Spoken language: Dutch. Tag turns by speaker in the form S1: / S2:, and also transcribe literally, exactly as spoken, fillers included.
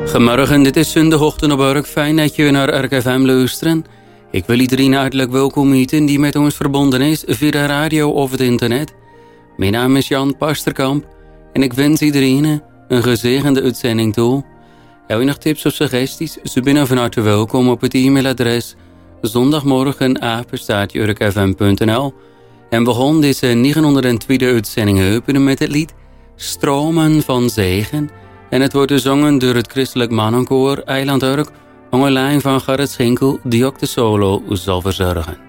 S1: Goedemorgen, dit is zondagochtend op Urk. Fijn dat je naar R K F M luistert. Ik wil iedereen hartelijk welkom heten die met ons verbonden is via de radio of het internet. Mijn naam is Jan Pasterkamp en ik wens iedereen een gezegende uitzending toe. Heb je nog tips of suggesties? Ze zijn van harte welkom op het e-mailadres zondagmorgen apenstaartje urk f m punt n l. En we begonnen deze negenhonderdtweede uitzending heupen met het lied Stromen van Zegen. En het wordt gezongen door het christelijk mannenkoor Eiland Urk, onder leiding van Gerrit Schinkel, die ook de solo zal verzorgen.